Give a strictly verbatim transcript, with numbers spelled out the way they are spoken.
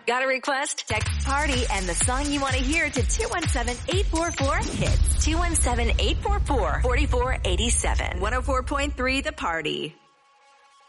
Got a request? Text PARTY and the song you want to hear to two one seven, eight four four, hits. two one seven, eight four four, four four eight seven. one oh four point three The Party.